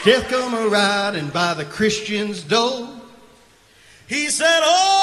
Death come a-riding by the Christian's door. He said, oh,